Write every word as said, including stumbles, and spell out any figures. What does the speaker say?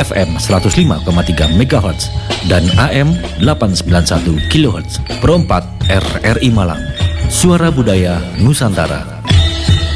F M seratus lima koma tiga megahertz dan A M delapan sembilan satu kilohertz. Perempat R R I Malang, Suara Budaya Nusantara.